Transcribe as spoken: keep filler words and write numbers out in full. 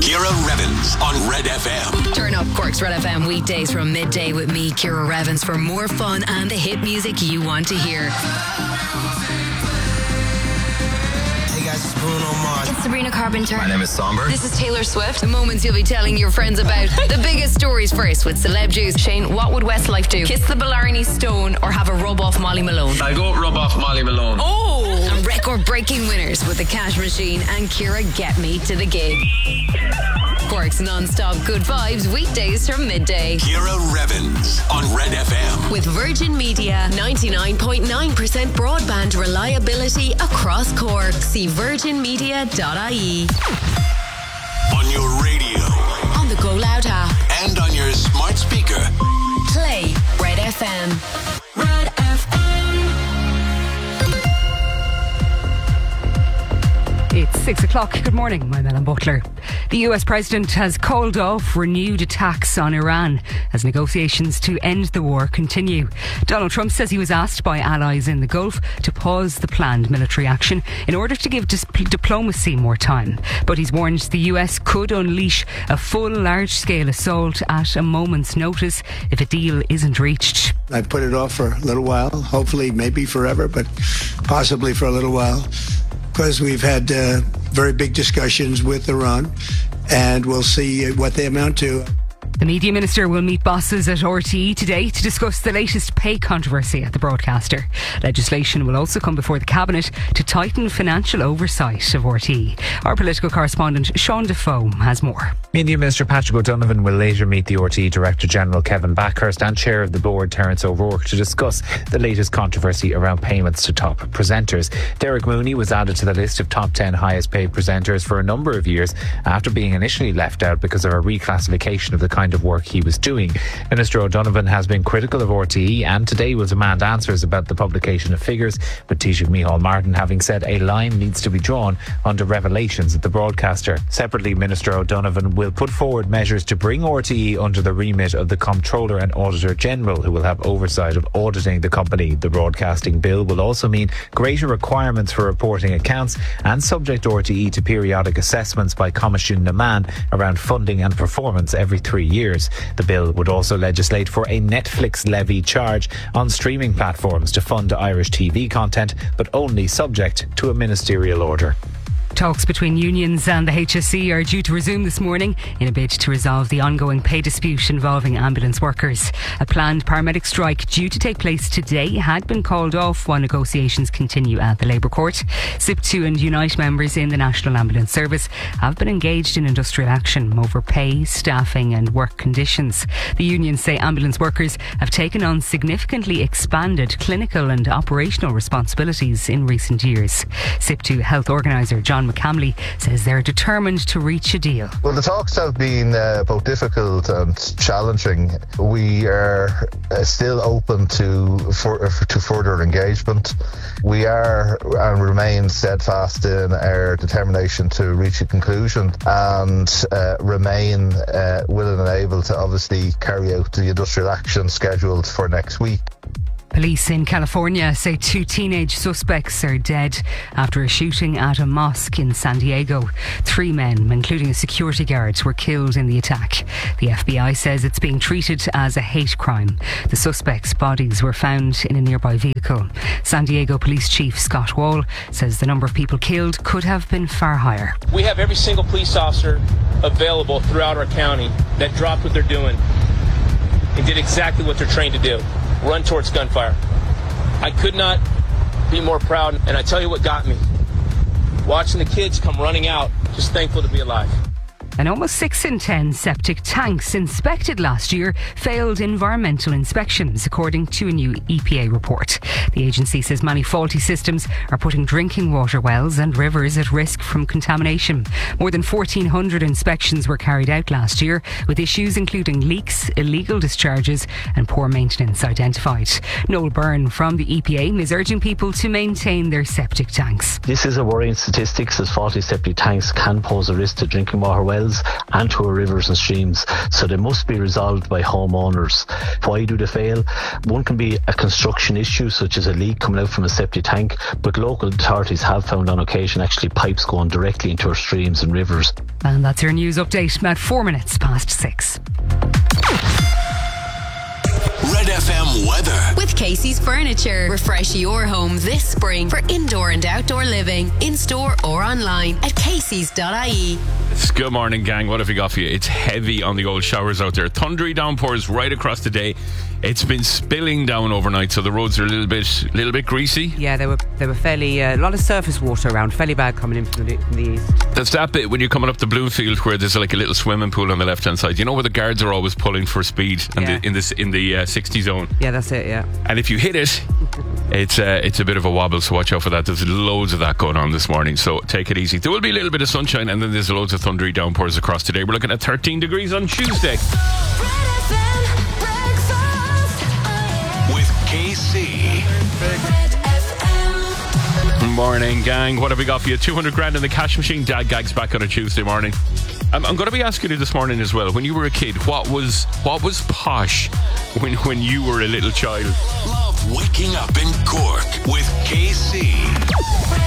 Ciara Revens on Red F M. Turn up Cork's Red F M weekdays from midday with me, Ciara Revens, for more fun and the hit music you want to hear. Hey guys, it's Bruno Mars. It's Sabrina Carpenter. My name is Somber. This is Taylor Swift. The moments you'll be telling your friends about. The biggest stories first with Celeb Juice. Shane, what would Westlife do? Kiss the Blarney Stone or have a rub off Molly Malone? I go rub off Molly Malone. Oh! And record-breaking winners with the Cash Machine and Ciara Get Me to the Gig. Cork's non-stop good vibes weekdays from midday. Ciara Revens on Red F M. With Virgin Media, ninety-nine point nine percent broadband reliability across Cork. See virgin media dot I E. On your radio. On the Go Loud app. And on your smart speaker. Play Red F M. Red F M. It's six o'clock. Good morning. I'm Ellen Butler. The U S President has called off renewed attacks on Iran as negotiations to end the war continue. Donald Trump says he was asked by allies in the Gulf to pause the planned military action in order to give dis- diplomacy more time. But he's warned the U S could unleash a full large-scale assault at a moment's notice if a deal isn't reached. I've put it off for a little while, hopefully maybe forever, but possibly for a little while, because we've had uh, very big discussions with Iran, and we'll see what they amount to. The Media Minister will meet bosses at R T E today to discuss the latest pay controversy at the broadcaster. Legislation will also come before the Cabinet to tighten financial oversight of R T E. Our political correspondent Sean Defoe has more. Media Minister Patrick O'Donovan will later meet the R T E Director General Kevin Backhurst and Chair of the Board Terence O'Rourke to discuss the latest controversy around payments to top presenters. Derek Mooney was added to the list of top ten highest paid presenters for a number of years after being initially left out because of a reclassification of the kind of work he was doing. Minister O'Donovan has been critical of R T E and today will demand answers about the publication of figures, with Taoiseach Micheál Martin having said a line needs to be drawn under revelations at the broadcaster. Separately, Minister O'Donovan will put forward measures to bring R T E under the remit of the Comptroller and Auditor General, who will have oversight of auditing the company. The broadcasting bill will also mean greater requirements for reporting accounts and subject R T E to periodic assessments by Coimisiún na Meán around funding and performance every three years. The bill would also legislate for a Netflix levy charge on streaming platforms to fund Irish T V content, but only subject to a ministerial order. Talks between unions and the H S E are due to resume this morning in a bid to resolve the ongoing pay dispute involving ambulance workers. A planned paramedic strike due to take place today had been called off while negotiations continue at the Labour Court. S I P two and Unite members in the National Ambulance Service have been engaged in industrial action over pay, staffing and work conditions. The unions say ambulance workers have taken on significantly expanded clinical and operational responsibilities in recent years. S I P two health organiser John McCamley says they're determined to reach a deal. Well, the talks have been uh, both difficult and challenging. We are uh, still open to for, to further engagement. We are and remain steadfast in our determination to reach a conclusion and uh, remain uh, willing and able to obviously carry out the industrial action scheduled for next week. Police in California say two teenage suspects are dead after a shooting at a mosque in San Diego. Three men, including a security guard, were killed in the attack. The F B I says it's being treated as a hate crime. The suspects' bodies were found in a nearby vehicle. San Diego Police Chief Scott Wall says the number of people killed could have been far higher. We have every single police officer available throughout our county that dropped what they're doing and did exactly what they're trained to do. Run towards gunfire. I could not be more proud, and I tell you what got me. Watching the kids come running out, just thankful to be alive. And almost six in ten septic tanks inspected last year failed environmental inspections, according to a new E P A report. The agency says many faulty systems are putting drinking water wells and rivers at risk from contamination. More than fourteen hundred inspections were carried out last year, with issues including leaks, illegal discharges and poor maintenance identified. Noel Byrne from the E P A is urging people to maintain their septic tanks. This is a worrying statistic, as faulty septic tanks can pose a risk to drinking water wells wells and to our rivers and streams. So they must be resolved by homeowners. Why do they fail? One can be a construction issue, such as a leak coming out from a septic tank, but local authorities have found on occasion actually pipes going directly into our streams and rivers. And that's your news update at four minutes past six. Red F M weather. With Casey's Furniture. Refresh your home this spring for indoor and outdoor living. In store or online at caseys dot I E. Good morning, gang. What have we got for you? It's heavy on the old showers out there. Thundery downpours right across the day. It's been spilling down overnight, so the roads are a little bit, little bit greasy. Yeah, they were they were fairly uh, a lot of surface water around, fairly bad coming in from the, from the east. That's that bit when you're coming up the Bloomfield where there's like a little swimming pool on the left hand side. You know where the guards are always pulling for speed and Yeah. the, in this in the uh, sixty zone. Yeah, that's it. Yeah. And if you hit it, it's uh, it's a bit of a wobble, so watch out for that. There's loads of that going on this morning, so take it easy. There will be a little bit of sunshine, and then there's loads of thundery downpours across today. We're looking at thirteen degrees on Tuesday. With K C. Morning, gang. What have we got for you? two hundred grand in the cash machine. Dad gags back on a Tuesday morning. I'm, I'm going to be asking you this morning as well. When you were a kid, what was what was posh when when you were a little child? Love waking up in Cork with K C.